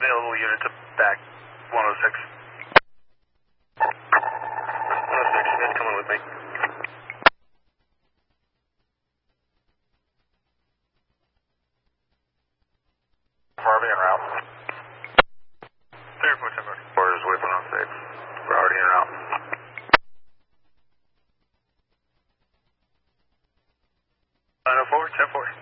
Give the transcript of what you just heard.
Available unit to back 106. 106, you guys coming with me? Far being route. 3 or 4 timber. Orders with 106. We're already en route. 904, 10-4.